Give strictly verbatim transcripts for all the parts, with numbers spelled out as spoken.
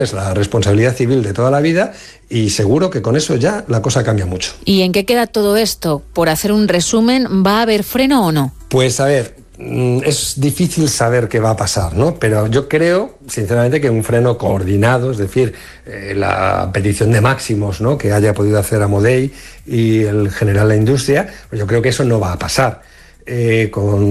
Es la responsabilidad civil de toda la vida y seguro que con eso ya la cosa cambia mucho. ¿Y en qué queda todo esto? Por hacer un resumen, ¿va a haber freno o no? Pues a ver, es difícil saber qué va a pasar, ¿no? Pero yo creo, sinceramente, que un freno coordinado, es decir, eh, la petición de máximos, ¿no?, que haya podido hacer Amodei y el general de la industria, pues yo creo que eso no va a pasar. Eh,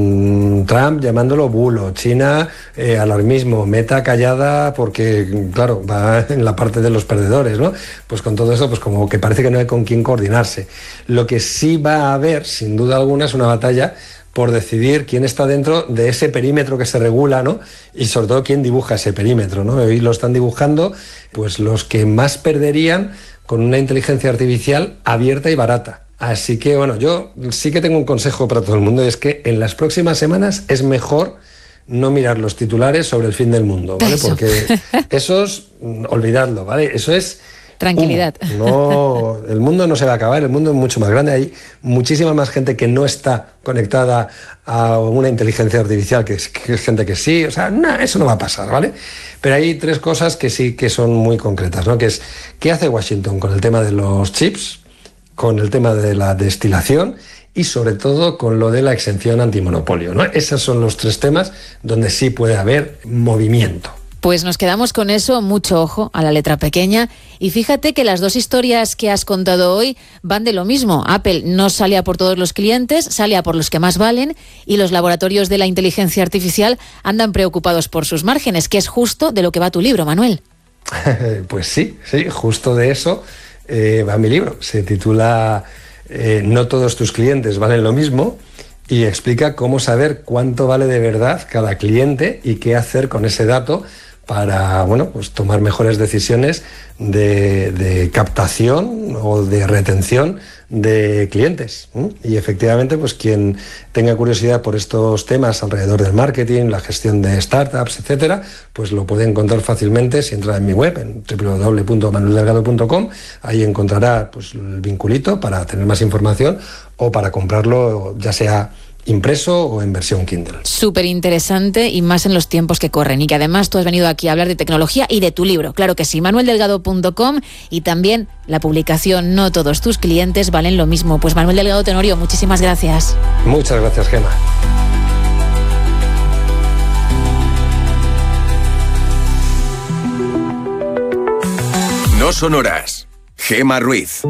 con Trump llamándolo bulo, China eh, alarmismo, Meta callada porque, claro, va en la parte de los perdedores, ¿no? Pues con todo eso, pues como que parece que no hay con quién coordinarse. Lo que sí va a haber, sin duda alguna, es una batalla por decidir quién está dentro de ese perímetro que se regula, ¿no? Y sobre todo quién dibuja ese perímetro, ¿no? Hoy lo están dibujando pues los que más perderían con una inteligencia artificial abierta y barata. Así que, bueno, yo sí que tengo un consejo para todo el mundo, y es que en las próximas semanas es mejor no mirar los titulares sobre el fin del mundo, ¿vale? Eso. Porque esos, olvidadlo, ¿vale? Eso es... Tranquilidad. humo. No, el mundo no se va a acabar, el mundo es mucho más grande. Hay muchísima más gente que no está conectada a una inteligencia artificial, que es, que es gente que sí, o sea, no, eso no va a pasar, ¿vale? Pero hay tres cosas que sí que son muy concretas, ¿no? Que es, ¿qué hace Washington con el tema de los chips, con el tema de la destilación y sobre todo con lo de la exención antimonopolio, ¿no? Esos son los tres temas donde sí puede haber movimiento. Pues nos quedamos con eso, mucho ojo a la letra pequeña. Y fíjate que las dos historias que has contado hoy van de lo mismo. Apple no sale a por todos los clientes, sale a por los que más valen, y los laboratorios de la inteligencia artificial andan preocupados por sus márgenes, que es justo de lo que va tu libro, Manuel. Pues sí, sí, justo de eso eh, va mi libro. Se titula eh, No todos tus clientes valen lo mismo, y explica cómo saber cuánto vale de verdad cada cliente y qué hacer con ese dato para, bueno, pues tomar mejores decisiones de, de captación o de retención de clientes. ¿eh? Y efectivamente, pues quien tenga curiosidad por estos temas alrededor del marketing, la gestión de startups, etcétera, pues lo puede encontrar fácilmente si entra en mi web, en doble u doble u doble u punto manuel delgado punto com. Ahí encontrará pues el vinculito para tener más información o para comprarlo, ya sea impreso o en versión Kindle. Súper interesante, y más en los tiempos que corren, y que además tú has venido aquí a hablar de tecnología y de tu libro. Claro que sí, manuel delgado punto com, y también la publicación No todos tus clientes valen lo mismo. Pues Manuel Delgado Tenorio, muchísimas gracias. Muchas gracias, Gemma. No son horas. Gemma Ruiz.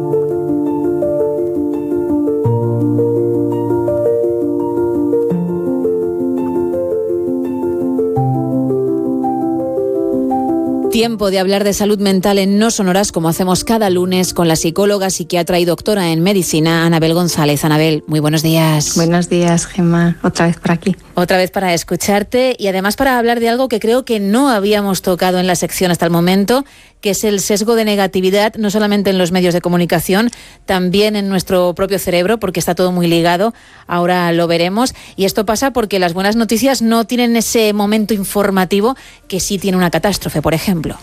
Tiempo de hablar de salud mental en No son horas, como hacemos cada lunes con la psicóloga, psiquiatra y doctora en medicina, Anabel González. Anabel, muy buenos días. Buenos días, Gemma. Otra vez por aquí. Otra vez para escucharte, y además para hablar de algo que creo que no habíamos tocado en la sección hasta el momento, que es el sesgo de negatividad, no solamente en los medios de comunicación, también en nuestro propio cerebro, porque está todo muy ligado. Ahora lo veremos. Y esto pasa porque las buenas noticias no tienen ese momento informativo que sí tiene una catástrofe, por ejemplo.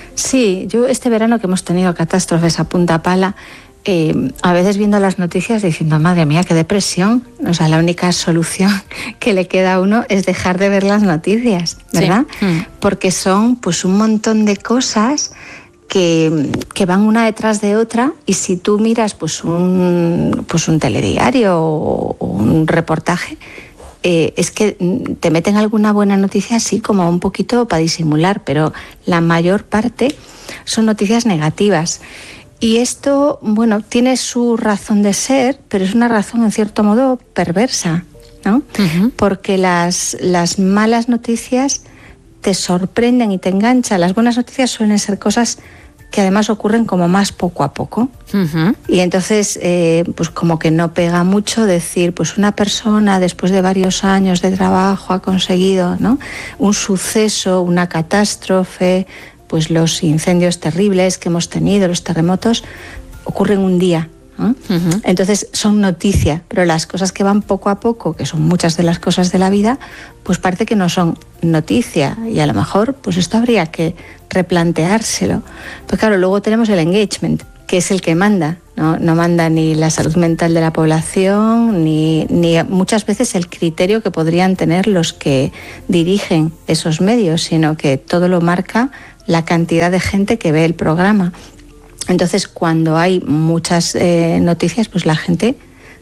Sí, yo este verano que hemos tenido catástrofes a punta pala, eh, a veces viendo las noticias diciendo, madre mía, qué depresión. O sea, la única solución que le queda a uno es dejar de ver las noticias, ¿verdad? Sí. Mm. Porque son pues un montón de cosas que, que van una detrás de otra, y si tú miras pues un, pues un telediario o, o un reportaje, Eh, es que te meten alguna buena noticia así como un poquito para disimular, pero la mayor parte son noticias negativas. Y esto, bueno, tiene su razón de ser, pero es una razón en cierto modo perversa, ¿no? Uh-huh. Porque las, las malas noticias te sorprenden y te enganchan. Las buenas noticias suelen ser cosas que además ocurren como más poco a poco. Uh-huh. Y entonces, eh, pues como que no pega mucho decir, pues una persona después de varios años de trabajo ha conseguido, ¿no?, un suceso, una catástrofe, pues los incendios terribles que hemos tenido, los terremotos, ocurren un día, ¿no? Uh-huh. Entonces son noticia, pero las cosas que van poco a poco, que son muchas de las cosas de la vida, pues parece que no son noticia, y a lo mejor pues esto habría que replanteárselo. Pues claro, luego tenemos el engagement, que es el que manda, no, no manda ni la salud mental de la población, ni, ni muchas veces el criterio que podrían tener los que dirigen esos medios, sino que todo lo marca la cantidad de gente que ve el programa. Entonces, cuando hay muchas eh, noticias, pues la gente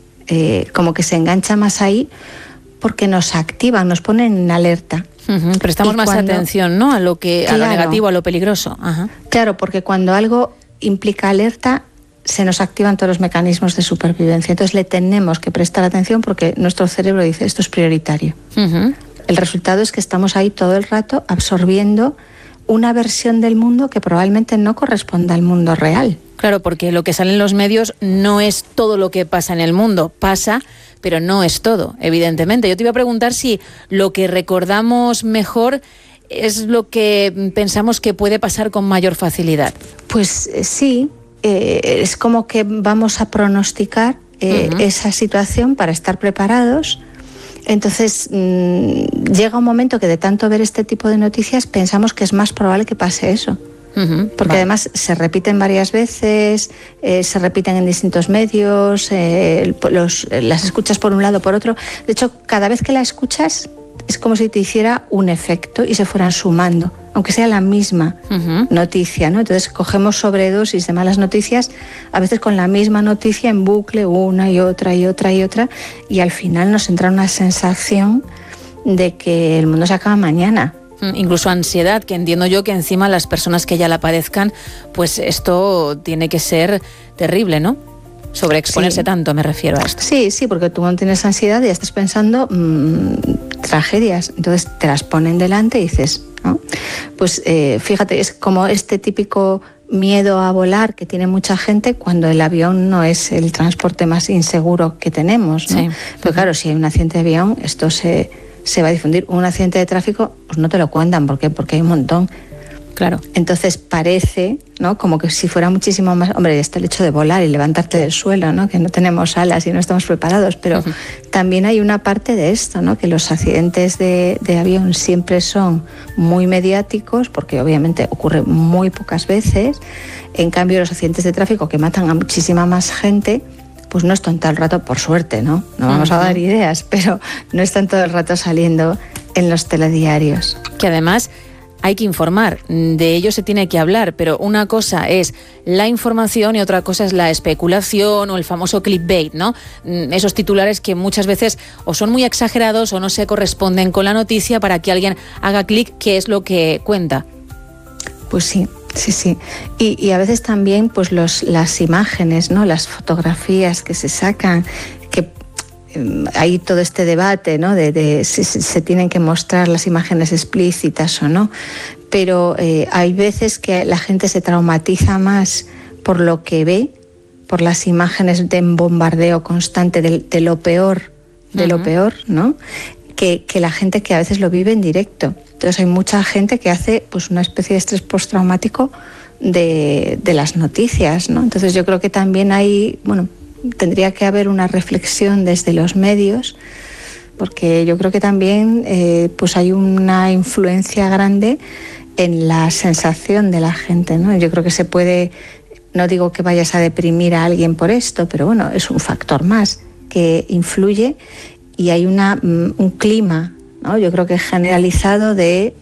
eh, como que se engancha más ahí porque nos activan, nos ponen en alerta. Uh-huh. Prestamos y más cuando, atención, ¿no? A lo que, claro, a lo negativo, a lo peligroso. Ajá. Claro, porque cuando algo implica alerta, se nos activan todos los mecanismos de supervivencia. Entonces le tenemos que prestar atención porque nuestro cerebro dice, esto es prioritario. Uh-huh. El resultado es que estamos ahí todo el rato absorbiendo una versión del mundo que probablemente no corresponda al mundo real. Claro, porque lo que sale en los medios no es todo lo que pasa en el mundo. Pasa, pero no es todo, evidentemente. Yo te iba a preguntar si lo que recordamos mejor es lo que pensamos que puede pasar con mayor facilidad. Pues eh, sí, eh, es como que vamos a pronosticar eh, uh-huh. esa situación para estar preparados. Entonces mmm, llega un momento que de tanto ver este tipo de noticias pensamos que es más probable que pase eso. Uh-huh, porque vale. además se repiten varias veces, eh, se repiten en distintos medios, eh, los, las escuchas por un lado, por otro. De hecho, cada vez que la escuchas es como si te hiciera un efecto y se fueran sumando, aunque sea la misma uh-huh. noticia, ¿no? Entonces cogemos sobredosis de malas noticias, a veces con la misma noticia en bucle, una y otra y otra y otra, y al final nos entra una sensación de que el mundo se acaba mañana. Incluso ansiedad, que entiendo yo que encima las personas que ya la padezcan, pues esto tiene que ser terrible, ¿no? Sobreexponerse sí. tanto, me refiero a esto. Sí, sí, porque tú no tienes ansiedad y ya estás pensando mmm, tragedias, entonces te las ponen delante y dices, ¿no? Pues eh, fíjate, es como este típico miedo a volar que tiene mucha gente cuando el avión no es el transporte más inseguro que tenemos, ¿no? Sí. Pero claro, si hay un accidente de avión, esto se... se va a difundir. Un accidente de tráfico, pues no te lo cuentan. ¿Por qué? Porque hay un montón. Claro. Entonces parece, ¿no? Como que si fuera muchísimo más... Hombre, está el hecho de volar y levantarte del suelo, ¿no? Que no tenemos alas y no estamos preparados, pero uh-huh. también hay una parte de esto, ¿no? Que los accidentes de, de avión siempre son muy mediáticos, porque obviamente ocurre muy pocas veces. En cambio, los accidentes de tráfico que matan a muchísima más gente, pues no están todo el rato, por suerte, ¿no? No vamos uh-huh. a dar ideas, pero no están todo el rato saliendo en los telediarios. Que además hay que informar, de ello se tiene que hablar, pero una cosa es la información y otra cosa es la especulación o el famoso clickbait, ¿no? Esos titulares que muchas veces o son muy exagerados o no se corresponden con la noticia para que alguien haga clic, que es lo que cuenta. Pues sí. Sí, sí. Y, y a veces también pues los, las imágenes, ¿no? Las fotografías que se sacan, que eh, hay todo este debate, ¿no? De, de si, si se tienen que mostrar las imágenes explícitas o no. Pero eh, hay veces que la gente se traumatiza más por lo que ve, por las imágenes de bombardeo constante de, de lo peor, de uh-huh. lo peor, ¿no? Que, que la gente que a veces lo vive en directo. Entonces hay mucha gente que hace pues una especie de estrés postraumático de, de las noticias, ¿no? Entonces yo creo que también hay, bueno, tendría que haber una reflexión desde los medios, porque yo creo que también eh, pues hay una influencia grande en la sensación de la gente, ¿no? Yo creo que se puede, no digo que vayas a deprimir a alguien por esto, pero bueno, es un factor más que influye. Y hay una, un clima, ¿no? Yo creo que generalizado de,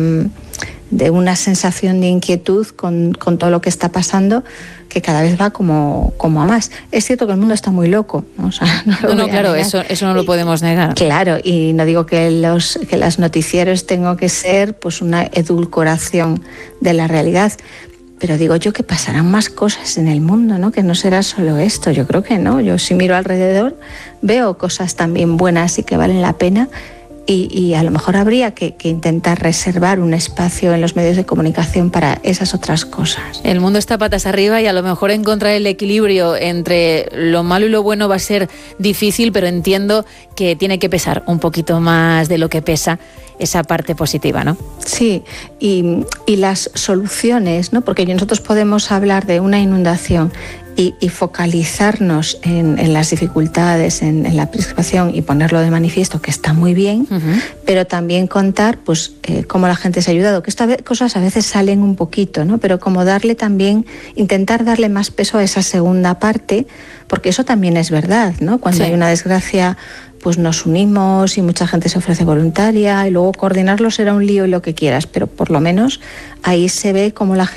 de una sensación de inquietud con, con todo lo que está pasando, que cada vez va como, como a más. Es cierto que el mundo está muy loco, ¿no? O sea, no, no, no claro, eso, eso no lo podemos negar. Claro, y no digo que los que las noticieros tengan que ser pues una edulcoración de la realidad, pero digo yo que pasarán más cosas en el mundo, ¿no? Que no será solo esto, yo creo que no. Yo si miro alrededor veo cosas también buenas y que valen la pena y, y a lo mejor habría que, que intentar reservar un espacio en los medios de comunicación para esas otras cosas. El mundo está patas arriba y a lo mejor encontrar el equilibrio entre lo malo y lo bueno va a ser difícil, pero entiendo que tiene que pesar un poquito más de lo que pesa esa parte positiva, ¿no? Sí, y, y las soluciones, ¿no? Porque nosotros podemos hablar de una inundación y, y focalizarnos en, en las dificultades, en, en la participación y ponerlo de manifiesto, que está muy bien, uh-huh. pero también contar pues eh, cómo la gente se ha ayudado, que estas cosas a veces salen un poquito, ¿no? Pero como darle también, intentar darle más peso a esa segunda parte, porque eso también es verdad, ¿no? Cuando sí. hay una desgracia, pues nos unimos y mucha gente se ofrece voluntaria, y luego coordinarlo será un lío y lo que quieras, pero por lo menos ahí se ve cómo la gente